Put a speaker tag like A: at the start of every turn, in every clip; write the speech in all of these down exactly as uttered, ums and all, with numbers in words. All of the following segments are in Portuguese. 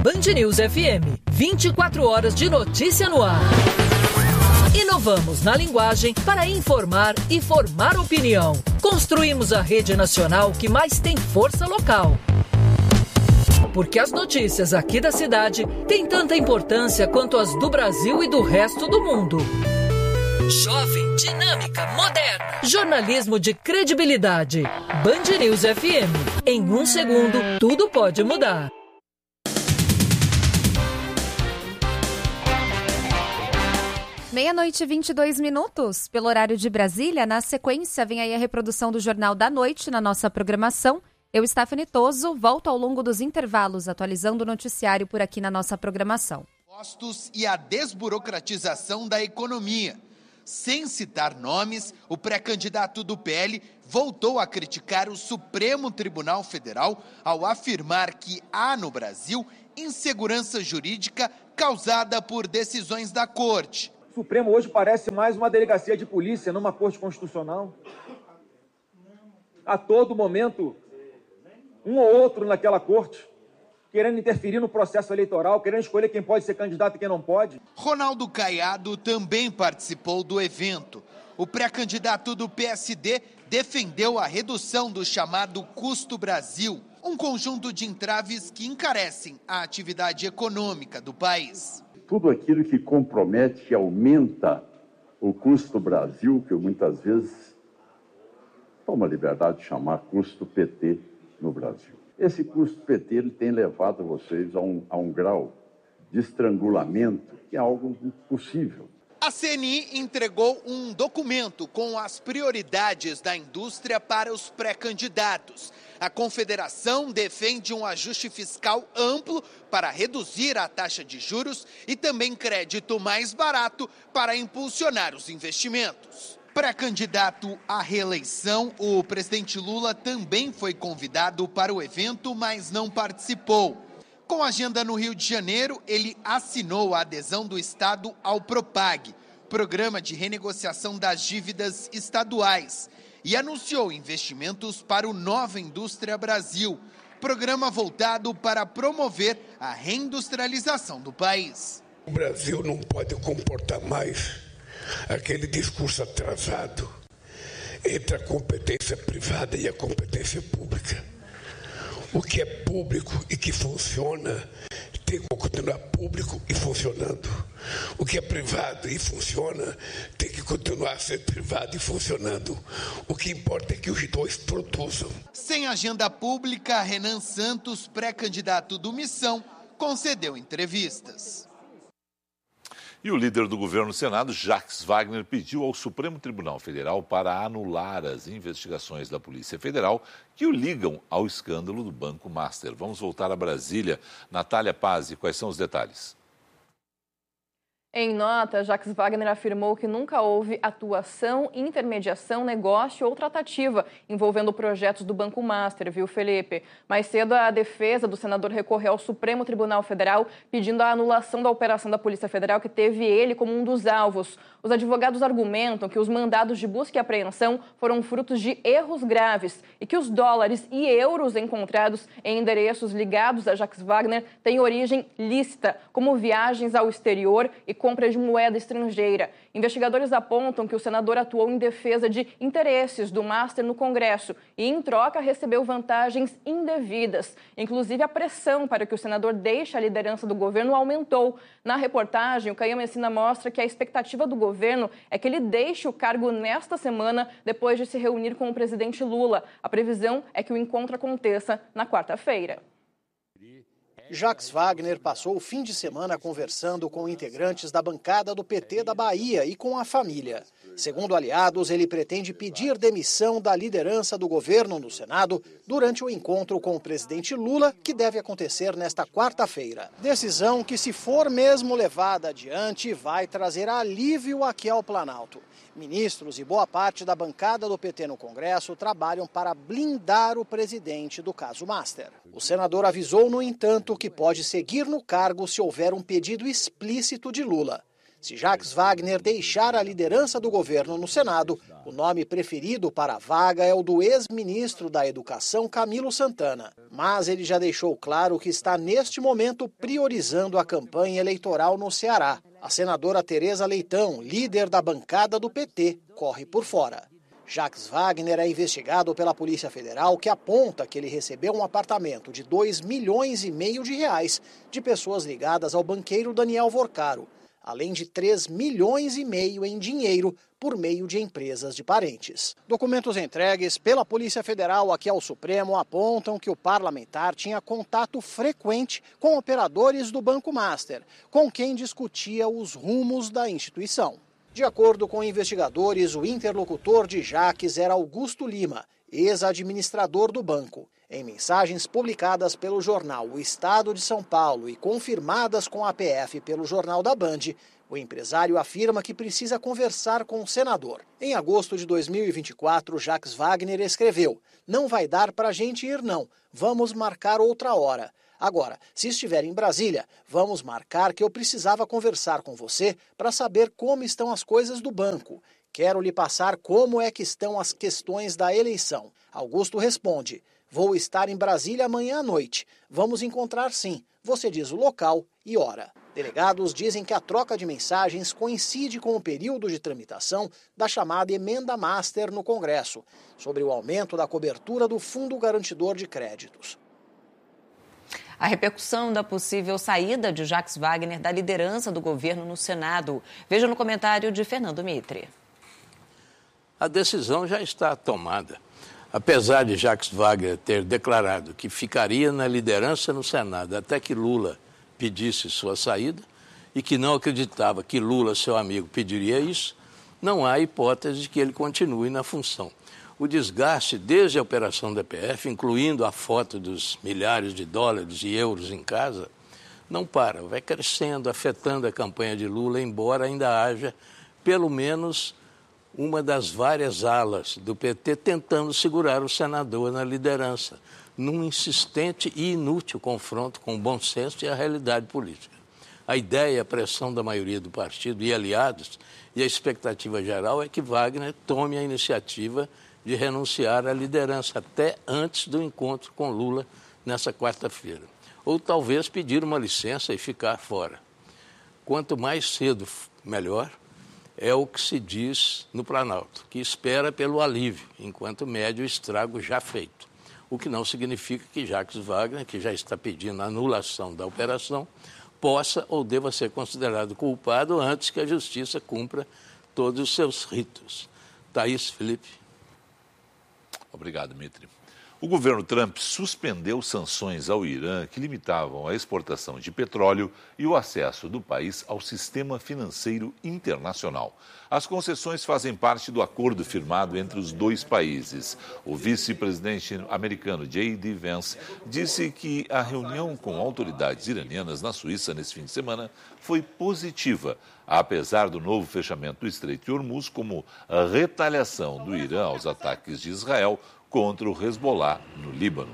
A: Band News F M, vinte e quatro horas de notícia no ar. Inovamos na linguagem para informar e formar opinião. Construímos a rede nacional que mais tem força local. Porque as notícias aqui da cidade têm tanta importância quanto as do Brasil e do resto do mundo. Jovem, dinâmica, moderna. Jornalismo de credibilidade. Band News F M. Em um segundo, tudo pode mudar.
B: Meia-noite e vinte e dois minutos, pelo horário de Brasília. Na sequência, vem aí a reprodução do Jornal da Noite na nossa programação. Eu, Stephanie Toso, volto ao longo dos intervalos, atualizando o noticiário por aqui na nossa programação.
C: Impostos e a desburocratização da economia. Sem citar nomes, o pré-candidato do P L voltou a criticar o Supremo Tribunal Federal ao afirmar que há no Brasil insegurança jurídica causada por decisões da Corte.
D: O Supremo hoje parece mais uma delegacia de polícia, não uma corte constitucional. A todo momento, um ou outro naquela corte, querendo interferir no processo eleitoral, querendo escolher quem pode ser candidato e quem não pode.
C: Ronaldo Caiado também participou do evento. O pré-candidato do P S D defendeu a redução do chamado Custo Brasil, um conjunto de entraves que encarecem a atividade econômica do país.
E: Tudo aquilo que compromete e aumenta o custo Brasil, que eu muitas vezes tomo a liberdade de chamar custo P T no Brasil. Esse custo P T ele tem levado vocês a um, a um grau de estrangulamento que é algo impossível.
C: A C N I entregou um documento com as prioridades da indústria para os pré-candidatos. A Confederação defende um ajuste fiscal amplo para reduzir a taxa de juros e também crédito mais barato para impulsionar os investimentos. Pré-candidato à reeleição, o presidente Lula também foi convidado para o evento, mas não participou. Com agenda no Rio de Janeiro, ele assinou a adesão do Estado ao Propag, Programa de Renegociação das Dívidas Estaduais, e anunciou investimentos para o Nova Indústria Brasil, programa voltado para promover a reindustrialização do país.
F: O Brasil não pode comportar mais aquele discurso atrasado entre a competência privada e a competência pública. O que é público e que funciona tem que continuar público e funcionando. O que é privado e funciona tem que continuar a ser privado e funcionando. O que importa é que os dois produzam.
C: Sem agenda pública, Renan Santos, pré-candidato do Missão, concedeu entrevistas.
G: E o líder do governo no Senado, Jacques Wagner, pediu ao Supremo Tribunal Federal para anular as investigações da Polícia Federal que o ligam ao escândalo do Banco Master. Vamos voltar a Brasília. Natália Pazzi, quais são os detalhes?
H: Em nota, Jacques Wagner afirmou que nunca houve atuação, intermediação, negócio ou tratativa envolvendo projetos do Banco Master, viu, Felipe? Mais cedo, a defesa do senador recorreu ao Supremo Tribunal Federal pedindo a anulação da operação da Polícia Federal que teve ele como um dos alvos. Os advogados argumentam que os mandados de busca e apreensão foram frutos de erros graves e que os dólares e euros encontrados em endereços ligados a Jacques Wagner têm origem lícita, como viagens ao exterior e compra de moeda estrangeira. Investigadores apontam que o senador atuou em defesa de interesses do Master no Congresso e, em troca, recebeu vantagens indevidas. Inclusive, a pressão para que o senador deixe a liderança do governo aumentou. Na reportagem, o Caio Messina mostra que a expectativa do governo é que ele deixe o cargo nesta semana, depois de se reunir com o presidente Lula. A previsão é que o encontro aconteça na quarta-feira.
I: Jacques Wagner passou o fim de semana conversando com integrantes da bancada do P T da Bahia e com a família. Segundo aliados, ele pretende pedir demissão da liderança do governo no Senado durante o encontro com o presidente Lula, que deve acontecer nesta quarta-feira. Decisão que, se for mesmo levada adiante, vai trazer alívio aqui ao Planalto. Ministros e boa parte da bancada do P T no Congresso trabalham para blindar o presidente do caso Master. O senador avisou, no entanto, que pode seguir no cargo se houver um pedido explícito de Lula. Se Jacques Wagner deixar a liderança do governo no Senado, o nome preferido para a vaga é o do ex-ministro da Educação, Camilo Santana. Mas ele já deixou claro que está, neste momento, priorizando a campanha eleitoral no Ceará. A senadora Tereza Leitão, líder da bancada do P T, corre por fora. Jacques Wagner é investigado pela Polícia Federal, que aponta que ele recebeu um apartamento de dois milhões e meio de reais de pessoas ligadas ao banqueiro Daniel Vorcaro, além de três milhões e meio em dinheiro por meio de empresas de parentes. Documentos entregues pela Polícia Federal aqui ao Supremo apontam que o parlamentar tinha contato frequente com operadores do Banco Master, com quem discutia os rumos da instituição. De acordo com investigadores, o interlocutor de Jacques era Augusto Lima, ex-administrador do banco. Em mensagens publicadas pelo jornal O Estado de São Paulo e confirmadas com a P F pelo Jornal da Band, o empresário afirma que precisa conversar com o senador. Em agosto de dois mil e vinte e quatro, Jacques Wagner escreveu: "Não vai dar para a gente ir não, vamos marcar outra hora. Agora, se estiver em Brasília, vamos marcar que eu precisava conversar com você para saber como estão as coisas do banco. Quero lhe passar como é que estão as questões da eleição." Augusto responde: "Vou estar em Brasília amanhã à noite. Vamos encontrar sim. Você diz o local e hora." Delegados dizem que a troca de mensagens coincide com o período de tramitação da chamada Emenda Master no Congresso, sobre o aumento da cobertura do Fundo Garantidor de Créditos.
J: A repercussão da possível saída de Jacques Wagner da liderança do governo no Senado. Veja no comentário de Fernando Mitre.
K: A decisão já está tomada. Apesar de Jacques Wagner ter declarado que ficaria na liderança no Senado até que Lula pedisse sua saída e que não acreditava que Lula, seu amigo, pediria isso, não há hipótese de que ele continue na função. O desgaste desde a operação da P F, incluindo a foto dos milhares de dólares e euros em casa, não para, vai crescendo, afetando a campanha de Lula, embora ainda haja, pelo menos, uma das várias alas do P T tentando segurar o senador na liderança, num insistente e inútil confronto com o bom senso e a realidade política. A ideia e a pressão da maioria do partido e aliados, e a expectativa geral é que Wagner tome a iniciativa de renunciar à liderança até antes do encontro com Lula nessa quarta-feira. Ou talvez pedir uma licença e ficar fora. Quanto mais cedo, melhor, é o que se diz no Planalto, que espera pelo alívio, enquanto mede o estrago já feito. O que não significa que Jacques Wagner, que já está pedindo a anulação da operação, possa ou deva ser considerado culpado antes que a Justiça cumpra todos os seus ritos. Thaís, Felipe.
G: Obrigado, Mitre. O governo Trump suspendeu sanções ao Irã que limitavam a exportação de petróleo e o acesso do país ao sistema financeiro internacional. As concessões fazem parte do acordo firmado entre os dois países. O vice-presidente americano J D Vance disse que a reunião com autoridades iranianas na Suíça nesse fim de semana foi positiva, apesar do novo fechamento do Estreito de Hormuz como a retaliação do Irã aos ataques de Israel contra o Hezbollah no Líbano.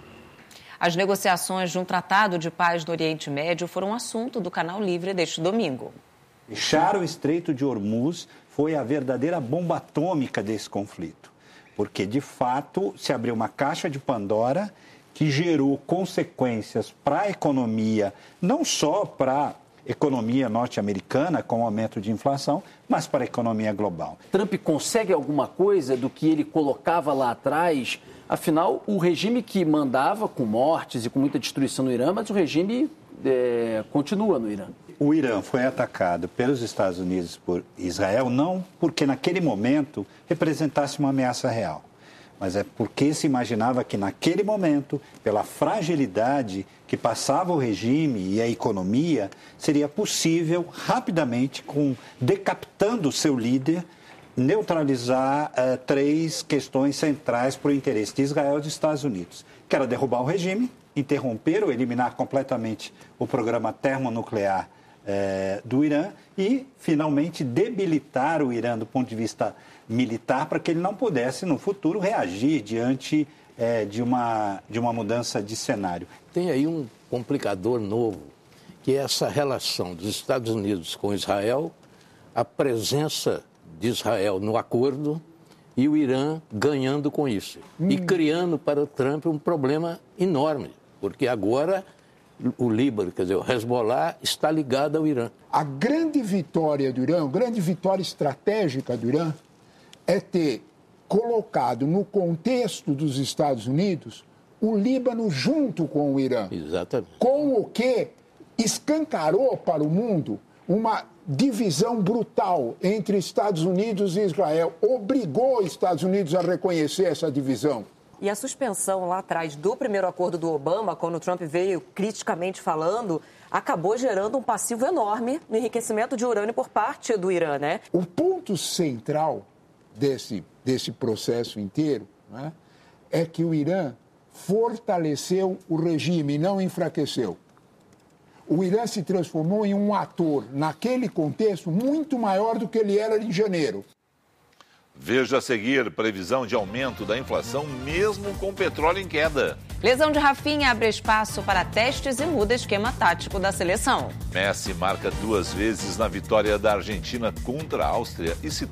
J: As negociações de um tratado de paz no Oriente Médio foram assunto do Canal Livre deste domingo.
L: Fechar o Estreito de Hormuz foi a verdadeira bomba atômica desse conflito, porque, de fato, se abriu uma caixa de Pandora que gerou consequências para a economia, não só para a economia norte-americana com o aumento de inflação, mas para a economia global.
M: Trump consegue alguma coisa do que ele colocava lá atrás? Afinal, o regime que mandava com mortes e com muita destruição no Irã, mas o regime é, continua no Irã.
L: O Irã foi atacado pelos Estados Unidos por Israel, não porque naquele momento representasse uma ameaça real, mas é porque se imaginava que naquele momento, pela fragilidade que passava o regime e a economia, seria possível rapidamente, com, decapitando o seu líder, neutralizar uh, três questões centrais para o interesse de Israel e dos Estados Unidos, que era derrubar o regime, interromper ou eliminar completamente o programa termonuclear uh, do Irã e, finalmente, debilitar o Irã do ponto de vista militar para que ele não pudesse, no futuro, reagir diante é, de, uma, de uma mudança de cenário.
K: Tem aí um complicador novo, que é essa relação dos Estados Unidos com Israel, a presença de Israel no acordo e o Irã ganhando com isso. Hum. E criando para o Trump um problema enorme, porque agora o Líbano, quer dizer, o Hezbollah está ligado ao Irã.
N: A grande vitória do Irã, a grande vitória estratégica do Irã é ter colocado no contexto dos Estados Unidos o Líbano junto com o Irã.
K: Exatamente.
N: Com o que escancarou para o mundo uma divisão brutal entre Estados Unidos e Israel. Obrigou os Estados Unidos a reconhecer essa divisão.
O: E a suspensão lá atrás do primeiro acordo do Obama, quando o Trump veio criticamente falando, acabou gerando um passivo enorme no enriquecimento de urânio por parte do Irã, né?
N: O ponto central desse, desse processo inteiro, né, é que o Irã fortaleceu o regime, não enfraqueceu. O Irã se transformou em um ator, naquele contexto, muito maior do que ele era em janeiro.
G: Veja a seguir, previsão de aumento da inflação mesmo com petróleo em queda.
J: Lesão de Rafinha abre espaço para testes e muda esquema tático da seleção.
G: Messi marca duas vezes na vitória da Argentina contra a Áustria e se